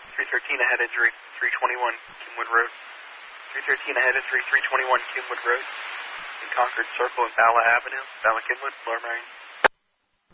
313 ahead at 321 Kenwood Road. 313 ahead at 321 Kenwood Road. In Concord Circle and Bala Avenue, Bala Kenwood, Lower Marion.